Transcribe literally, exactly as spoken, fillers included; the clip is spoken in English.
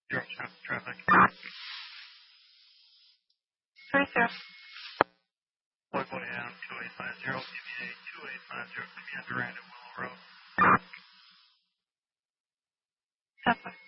Zero seven traffic. Three zero. Floyd Woody Adam two eight five zero, P V A two eight five zero, Command Durand at Willow Road. Seven.